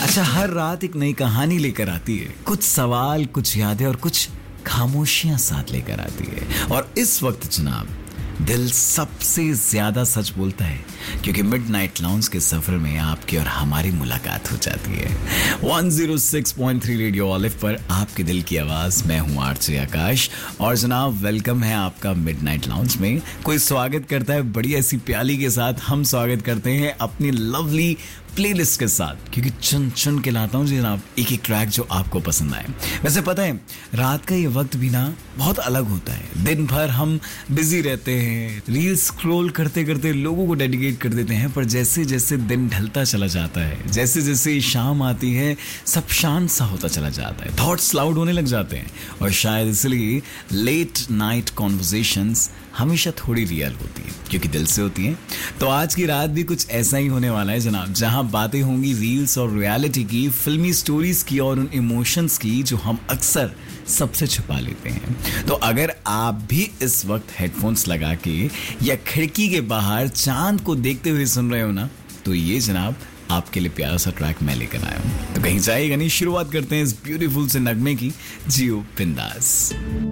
अच्छा, हर रात एक नई कहानी लेकर आती है, कुछ सवाल, कुछ यादें और कुछ खामोशियां साथ लेकर आती है। और इस वक्त जनाब दिल सबसे ज्यादा सच बोलता है, क्योंकि मिडनाइट लाउंज के सफर में आपकी और हमारी मुलाकात हो जाती है। 106.3 रेडियो ऑलिव पर आपके दिल की आवाज, मैं हूं आरजे आकाश। और जनाब वेलकम है आपका मिडनाइट लाउंज में। कोई स्वागत करता है बड़ी ऐसी प्याली के साथ, हम स्वागत करते हैं अपनी लवली प्लेलिस्ट के साथ, क्योंकि चुन चुन के लाता हूँ जनाब एक एक ट्रैक जो आपको पसंद आए। वैसे पता है, रात का ये वक्त भी ना बहुत अलग होता है। दिन भर हम बिजी रहते हैं, रील स्क्रॉल करते करते लोगों को डेडिकेट कर देते हैं, पर जैसे जैसे दिन ढलता चला जाता है, जैसे जैसे शाम आती है, सब शांत सा होता चला जाता है, थॉट्स लाउड होने लग जाते हैं। और शायद इसलिए लेट नाइट कॉन्वर्सेशंस हमेशा थोड़ी रियल होती है, क्योंकि दिल से होती हैं। तो आज की रात भी कुछ ऐसा ही होने वाला है जनाब, जहां बातें होंगी रील्स और रियलिटी की, फिल्मी स्टोरीज की और उन इमोशंस की जो हम अक्सर सबसे छुपा लेते हैं। तो अगर आप भी इस वक्त हेडफोन्स लगा के या खिड़की के बाहर चांद को देखते हुए सुन रहे हो ना, तो ये जनाब आपके लिए प्यारा सा ट्रैक मैं लेकर आया हूं। तो कहीं जाएगा नहीं, शुरुआत करते हैं इस ब्यूटीफुल से नगमे की। जियो बिंदास।